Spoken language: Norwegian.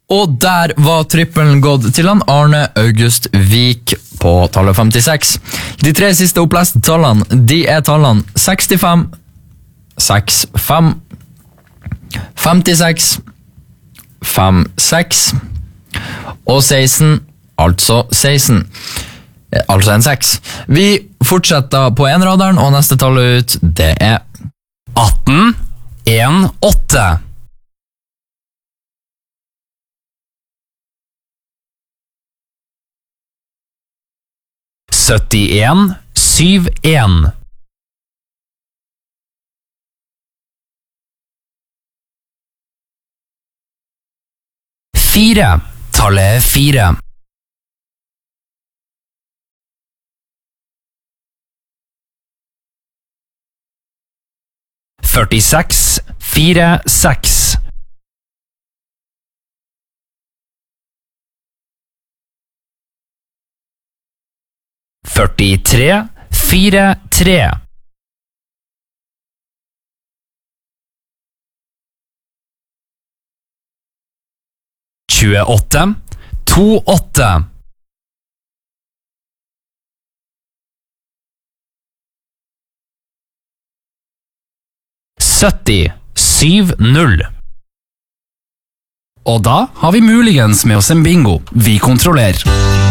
Og der var trippelen gått til han Arne August Vik på tallet 56. De tre siste oppleste tallene, de er tallene 65, 65, 56, 56 og 16, altså 16. Altså en 6. Vi fortsetter på enraderen, og neste tallet ut, det er 18, 1, 8. 71, 7, 1. 4, tallet 4. 46, 4, 6. 43, 4, 3. 28, 2, 8. 70, 7, 0. Og da har vi muligens med oss en bingo. Vi kontrollerer.